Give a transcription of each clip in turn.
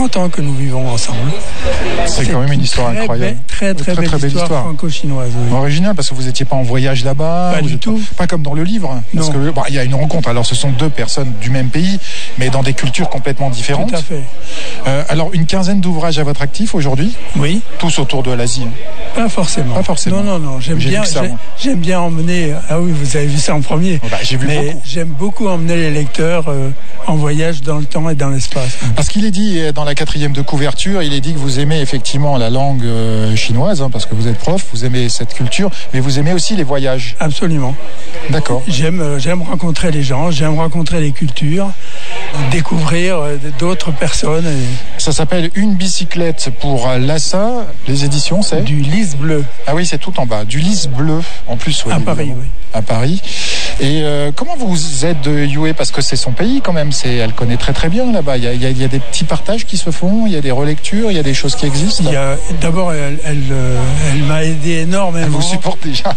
30 ans que nous vivons ensemble. C'est quand même une histoire incroyable. Très belle histoire franco-chinoise. Oui. Original, parce que vous n'étiez pas en voyage là-bas. Pas du tout. Pas comme dans le livre. Parce que il y a une rencontre. Alors, ce sont deux personnes du même pays, mais dans des cultures complètement différentes. Tout à fait. Alors, une quinzaine d'ouvrages à votre actif aujourd'hui. Oui. Tous autour de l'Asie. Pas forcément. Non. J'aime bien emmener. Ah oui, vous avez vu ça en premier. J'ai vu beaucoup. J'aime beaucoup emmener les lecteurs en voyage dans le temps et dans l'espace. Parce qu'il est dit dans la 4e de couverture, il est dit que vous aimez effectivement la langue chinoise, parce que vous êtes prof, vous aimez cette culture, mais vous aimez aussi les voyages. Absolument. D'accord. J'aime rencontrer les gens, j'aime rencontrer les cultures, découvrir d'autres personnes. Ça s'appelle Une bicyclette pour Lhasa. Les éditions, c'est du lys bleu. Ah oui, c'est tout en bas. Du lys bleu, en plus. À Paris, oui. À Paris. Et comment vous êtes de Yue, parce que c'est son pays quand même, elle connaît très bien là-bas. Il y a des petits partages qui se font, il y a des relectures, il y a des choses qui existent. D'abord, elle m'a aidé énormément. Elle vous supporte déjà.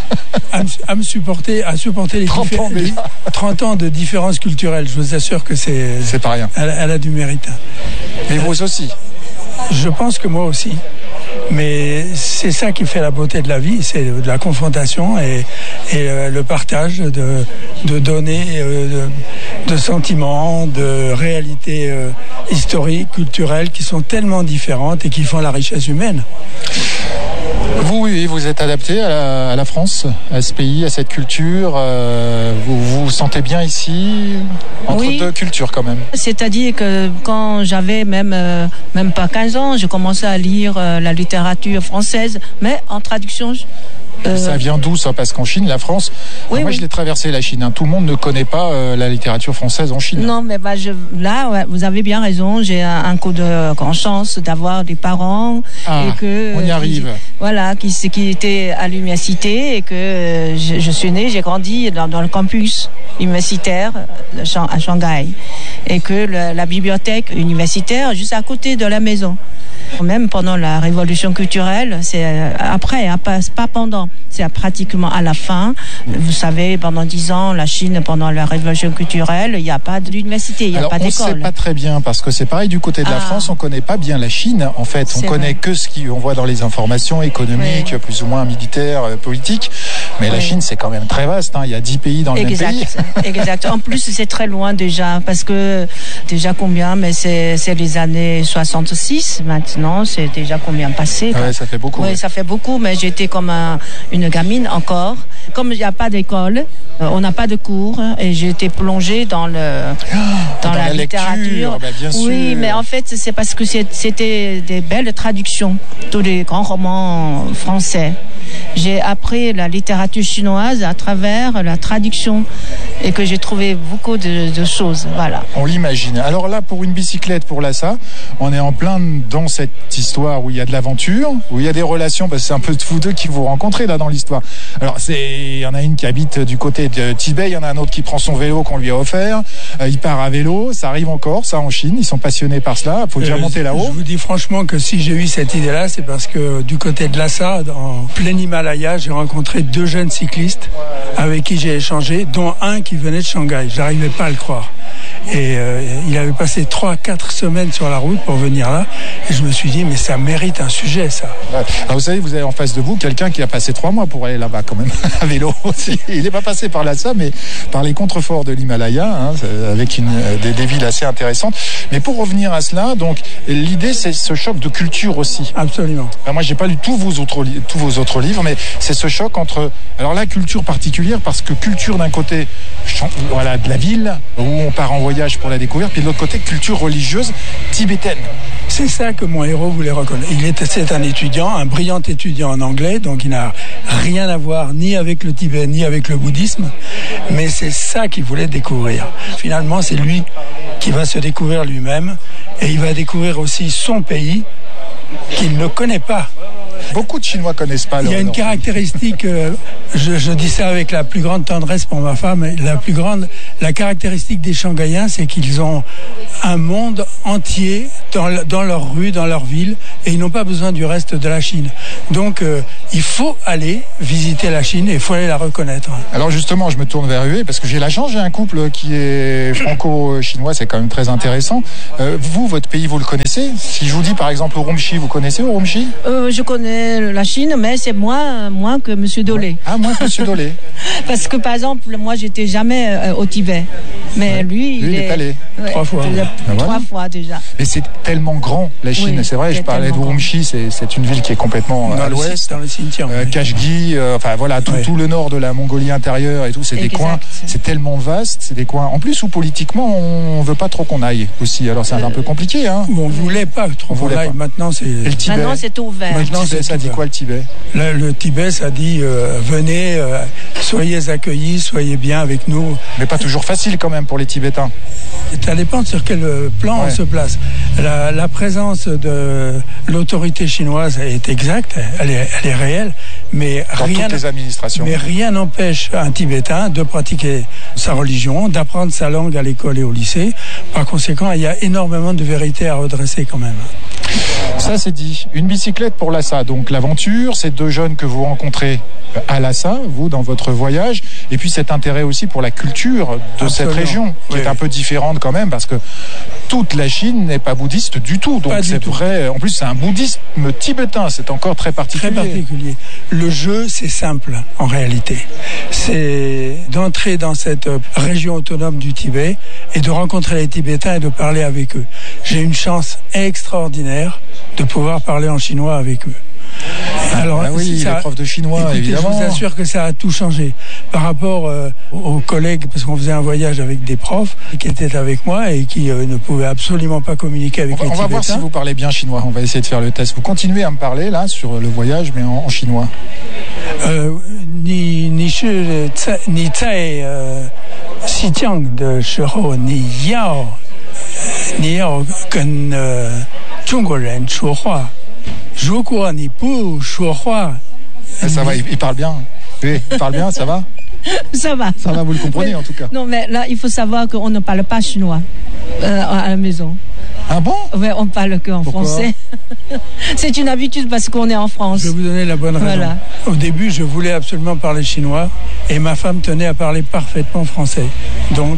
à supporter les 30 ans de différences culturelles. Je vous assure que c'est pas rien. Elle a du mérite. Et vous aussi. Je pense que moi aussi. Mais c'est ça qui fait la beauté de la vie, c'est de la confrontation et le partage de données, de sentiments, de réalités historiques, culturelles qui sont tellement différentes et qui font la richesse humaine. Vous êtes adapté à la France, à ce pays, à cette culture. Vous vous sentez bien ici, entre deux cultures quand même. C'est-à-dire que quand j'avais même pas 15 ans, je commençais à lire la littérature française, mais en traduction. Ça vient d'où ça? Parce qu'en Chine, la France, moi je l'ai traversé la Chine. Tout le monde ne connaît pas la littérature française en Chine. Non, mais vous avez bien raison. J'ai un coup de grande chance d'avoir des parents et que on y arrive. Qui étaient à l'université et que je suis née, j'ai grandi dans le campus universitaire à Shanghai et que la bibliothèque universitaire juste à côté de la maison. Même pendant la révolution culturelle, c'est après, pas pendant, c'est pratiquement à la fin. Vous savez, pendant 10 ans, la Chine, pendant la révolution culturelle, il n'y a pas d'université, il n'y a pas d'école. On ne sait pas très bien, parce que c'est pareil du côté de la France, on ne connaît pas bien la Chine. En fait, on connaît que ce qu'on voit dans les informations économiques, plus ou moins militaires, politiques. Mais la Chine, c'est quand même très vaste. Il y a 10 pays dans le même pays. Exact. En plus, c'est très loin déjà, parce que déjà combien, mais c'est les années 66 maintenant, c'est déjà combien passé. Ouais, ça fait beaucoup. Oui, ça fait beaucoup, mais j'étais comme une gamine encore. Comme il n'y a pas d'école, on n'a pas de cours, et j'ai été plongée dans la littérature. Bien sûr. Oui, mais en fait, c'est parce que c'était des belles traductions, tous les grands romans français. J'ai appris la littérature chinoise à travers la traduction et que j'ai trouvé beaucoup de choses. Voilà. On l'imagine. Alors là, pour Une bicyclette pour Lhasa, on est en plein dans cette histoire où il y a de l'aventure, où il y a des relations, parce que c'est un peu vous deux qui vous rencontrez là dans l'histoire. Alors il y en a une qui habite du côté de Tibet, il y en a un autre qui prend son vélo qu'on lui a offert, il part à vélo, ça arrive encore, ça en Chine, ils sont passionnés par cela, il faut déjà monter là-haut. Je vous dis franchement que si j'ai eu cette idée-là, c'est parce que du côté de Lhasa, en plein Himalaya, j'ai rencontré 2 jeunes cyclistes avec qui j'ai échangé, dont un qui venait de Shanghai. J'arrivais pas à le croire. Et il avait passé 3-4 semaines sur la route pour venir là. Et je me suis dit, mais ça mérite un sujet, ça. Ouais. Alors, vous savez, vous avez en face de vous quelqu'un qui a passé 3 mois pour aller là-bas quand même, à vélo aussi. Il n'est pas passé par Lhasa, mais par les contreforts de l'Himalaya, avec des villes assez intéressantes. Mais pour revenir à cela, donc l'idée, c'est ce choc de culture aussi. Absolument. Alors, moi, j'ai pas lu tous vos autres livres, mais c'est ce choc entre, alors la culture particulière, parce que culture d'un côté, de la ville, où on part en voyage pour la découverte, puis de l'autre côté, culture religieuse tibétaine. C'est ça que mon héros voulait reconnaître. C'est un étudiant, un brillant étudiant en anglais, donc il n'a rien à voir ni avec le Tibet, ni avec le bouddhisme, mais c'est ça qu'il voulait découvrir. Finalement, c'est lui qui va se découvrir lui-même, et il va découvrir aussi son pays qu'il ne connaît pas. Beaucoup de Chinois connaissent pas. Il y a une caractéristique, je dis ça avec la plus grande tendresse pour ma femme, la caractéristique des Shanghaïens, c'est qu'ils ont un monde entier dans leur rue, dans leur ville, et ils n'ont pas besoin du reste de la Chine. Donc, il faut aller visiter la Chine et il faut aller la reconnaître. Alors justement, je me tourne vers Hué parce que j'ai la chance, j'ai un couple qui est franco-chinois, c'est quand même très intéressant. Vous, votre pays, vous le connaissez? Si je vous dis par exemple Urumqi, vous connaissez Urumqi? Je connais la Chine, mais c'est moins que M. Dolé. Ah, moins que M. Dolé. Parce que par exemple, moi, j'étais jamais au Tibet. Mais lui, il est allé 3 fois. 3 fois déjà. Mais c'est tellement grand, la Chine. Oui, c'est vrai, je parlais d'Urumqi, c'est une ville qui est complètement à l'ouest. Dans le cimetière. Kashgi, enfin voilà, tout le nord de la Mongolie intérieure et tout, c'est des coins, c'est tellement vaste, c'est des coins. En plus où politiquement, on veut pas trop qu'on aille aussi. Alors c'est un peu compliqué, hein. On voulait pas trop qu'on aille. Maintenant, c'est. Et le Tibet. Maintenant, c'est ouvert. Maintenant, ça dit quoi le Tibet? Le Tibet, ça dit venez, soyez accueillis, soyez bien avec nous. Mais pas toujours facile quand même pour les Tibétains. Ça dépend sur quel plan on se place. La présence de l'autorité chinoise est exacte, elle est réelle, mais toutes les administrations. Mais rien n'empêche un Tibétain de pratiquer sa religion, d'apprendre sa langue à l'école et au lycée. Par conséquent, il y a énormément de vérités à redresser quand même. Ça, c'est dit. Une bicyclette pour Lhasa. Donc l'aventure, ces 2 jeunes que vous rencontrez à Lhasa, vous, dans votre voyage, et puis cet intérêt aussi pour la culture de cette région, qui est un peu différente quand même, parce que toute la Chine n'est pas bouddhiste du tout. Donc c'est vrai. En plus, c'est un bouddhisme tibétain. C'est encore très particulier. Très particulier. Le jeu, c'est simple en réalité. C'est d'entrer dans cette région autonome du Tibet et de rencontrer les Tibétains et de parler avec eux. J'ai une chance extraordinaire de pouvoir parler en chinois avec eux. Alors, oui, les profs de chinois, écoutez, évidemment. Je vous assure que ça a tout changé par rapport aux collègues, parce qu'on faisait un voyage avec des profs qui étaient avec moi et qui ne pouvaient absolument pas communiquer avec les Tibétains. On va voir si vous parlez bien chinois. On va essayer de faire le test. Vous continuez à me parler là sur le voyage, mais en chinois. Ni zai Xinjiang de shihou, ni yao跟中国人说话。如果你不说话， ça va, il parle bien. Oui, il parle bien, ça va? Ça va. Ça va, vous le comprenez en tout cas. Non, mais là, il faut savoir qu'on ne parle pas chinois à la maison. Ah bon? Oui, on parle qu'en français. C'est une habitude parce qu'on est en France. Je vais vous donner la bonne raison. Voilà. Au début, je voulais absolument parler chinois et ma femme tenait à parler parfaitement français. Donc,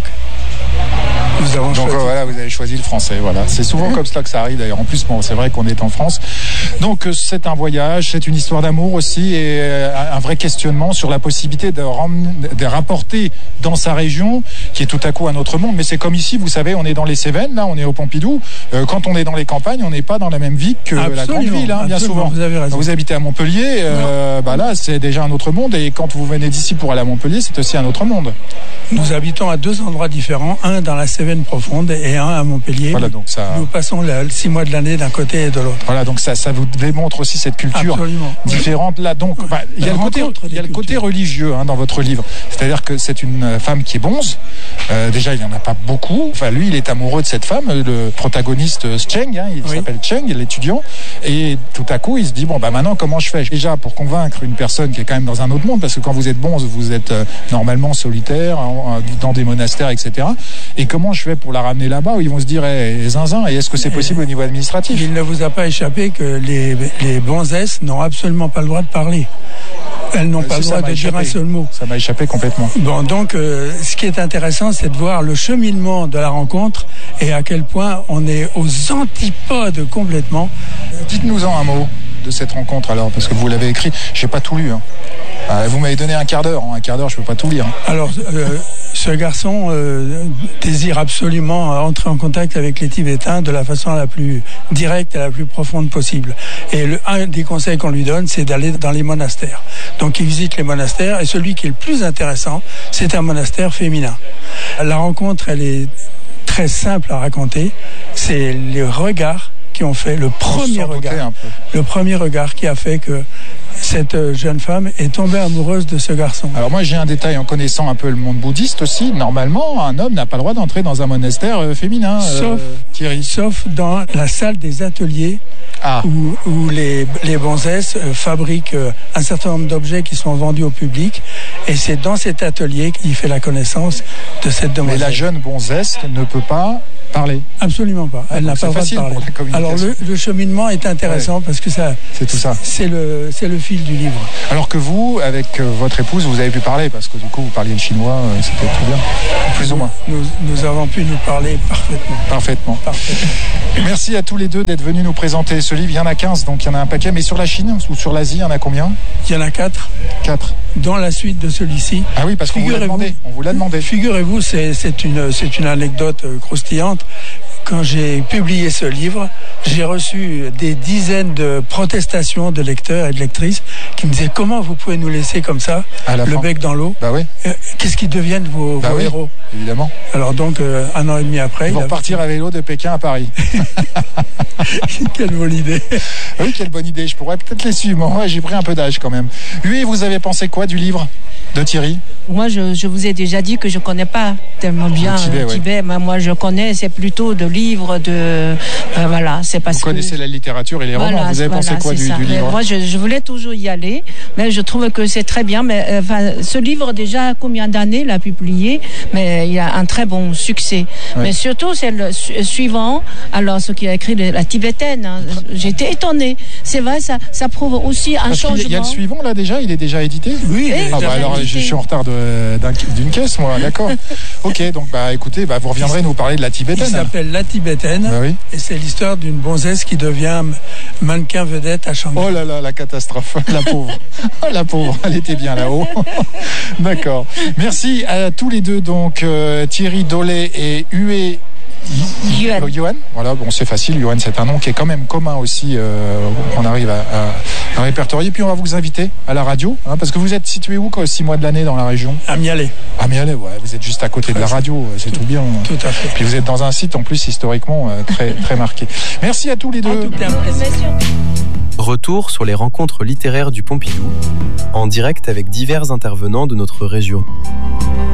voilà, vous avez choisi le français. Voilà, c'est souvent comme cela que ça arrive. D'ailleurs, en plus, bon, c'est vrai qu'on est en France. Donc, c'est un voyage, c'est une histoire d'amour aussi, et un vrai questionnement sur la possibilité de rapporter dans sa région, qui est tout à coup un autre monde. Mais c'est comme ici, vous savez, on est dans les Cévennes, là, on est au Pompidou. Quand on est dans les campagnes, on n'est pas dans la même vie que la grande ville, hein, bien souvent. Vous avez raison. Vous habitez à Montpellier, là, c'est déjà un autre monde. Et quand vous venez d'ici pour aller à Montpellier, c'est aussi un autre monde. Nous habitons à 2 endroits différents, un dans la Cévenne profonde et un à Montpellier. Voilà, donc ça... Nous passons 6 mois de l'année d'un côté et de l'autre. Voilà, donc ça vous démontre aussi cette culture différente là. Donc, il y a le côté religieux dans votre livre. C'est-à-dire que c'est une femme qui est bonze. Déjà, il n'y en a pas beaucoup. Enfin, lui, il est amoureux de cette femme, le protagoniste Cheng, il s'appelle Cheng, l'étudiant. Et tout à coup, il se dit, maintenant, comment je fais? Déjà, pour convaincre une personne qui est quand même dans un autre monde, parce que quand vous êtes bonze, vous êtes normalement solitaire, dans des monastères, etc. Et comment je fais pour la ramener là-bas où ils vont se dire zinzin, et est-ce que c'est possible au niveau administratif? Il ne vous a pas échappé que les bonzesses n'ont absolument pas le droit de parler. Elles n'ont pas le droit de dire un seul mot. Ça m'a échappé complètement. Bon, donc, ce qui est intéressant, c'est de voir le cheminement de la rencontre et à quel point on est aux antipodes complètement. Dites-nous-en un mot de cette rencontre alors, parce que vous l'avez écrit. Je n'ai pas tout lu. Vous m'avez donné un quart d'heure. En un quart d'heure, je ne peux pas tout lire. Alors, ce garçon désire absolument entrer en contact avec les Tibétains de la façon la plus directe et la plus profonde possible. Et un des conseils qu'on lui donne, c'est d'aller dans les monastères. Donc, il visite les monastères et celui qui est le plus intéressant, c'est un monastère féminin. La rencontre, elle est très simple à raconter. C'est les regards qui ont fait le premier regard qui a fait que cette jeune femme est tombée amoureuse de ce garçon. Alors moi j'ai un détail en connaissant un peu le monde bouddhiste aussi. Normalement, un homme n'a pas le droit d'entrer dans un monastère féminin. Sauf dans la salle des ateliers où les bonzesses fabriquent un certain nombre d'objets qui sont vendus au public. Et c'est dans cet atelier qu'il fait la connaissance de cette demoiselle. Mais la jeune bonzesse ne peut pas parler. Absolument pas. Elle n'a pas le droit de parler. Pour la communication. Alors le cheminement est intéressant parce que ça, c'est tout ça. C'est le fil du livre. Alors que vous, avec votre épouse, vous avez pu parler parce que du coup vous parliez le chinois, c'était très bien, plus ou moins. Nous avons pu nous parler parfaitement. Merci à tous les deux d'être venus nous présenter ce livre. Il y en a 15, donc il y en a un paquet. Mais sur la Chine ou sur l'Asie, il y en a combien ? Il y en a 4. 4. Dans la suite de celui-ci. Ah oui, parce qu'on vous l'a demandé. On vous l'a demandé. Figurez-vous, c'est une anecdote croustillante. Quand j'ai publié ce livre, j'ai reçu des dizaines de protestations de lecteurs et de lectrices qui me disaient comment vous pouvez nous laisser comme ça, le bec dans l'eau. Bah oui. Qu'est-ce qu'ils deviennent vos héros ? Évidemment. Alors donc, 1 an et demi après... Ils vont partir à vélo de Pékin à Paris. Quelle bonne idée. Oui, quelle bonne idée. Je pourrais peut-être les suivre. Moi, j'ai pris un peu d'âge quand même. Oui, vous avez pensé quoi du livre de Thierry ? Moi, je vous ai déjà dit que je ne connais pas tellement bien le Tibet. Ouais. Moi, je connais, c'est plutôt de livres, voilà. C'est parce vous connaissez la littérature et les romans. Vous avez pensé quoi du livre ? Moi, je voulais toujours y aller, mais je trouve que c'est très bien. Mais ce livre, déjà, combien d'années l'a publié ? Mais il y a un très bon succès. Ouais. Mais surtout, c'est le suivant. Alors, ce qui a écrit la tibétaine, hein, j'étais étonnée. C'est vrai, ça prouve aussi un changement. Il y a le suivant, là, déjà ? Il est déjà édité ? Oui. Alors, je suis en retard d'une caisse, moi, d'accord. Ok, donc, écoutez, vous reviendrez nous parler de la tibétaine. Il s'appelle La Tibétaine. Oui. Et c'est l'histoire d'une bonzesse qui devient mannequin vedette à Shanghai. Oh là là, la catastrophe. La pauvre. Oh, la pauvre. Elle était bien là-haut. D'accord. Merci à tous les deux, donc, Thierry Dollet et Hué Yuan. Voilà, bon, c'est facile. Yuan, c'est un nom qui est quand même commun aussi. On arrive à répertorier. Puis on va vous inviter à la radio, parce que vous êtes situé où, 6 mois de l'année dans la région ? À Mialet. À Mialet, ouais. Vous êtes juste à côté de la radio. C'est tout bien. Tout à fait. Puis vous êtes dans un site en plus historiquement très très marqué. Merci à tous les deux. Retour sur les rencontres littéraires du Pompidou, en direct avec divers intervenants de notre région.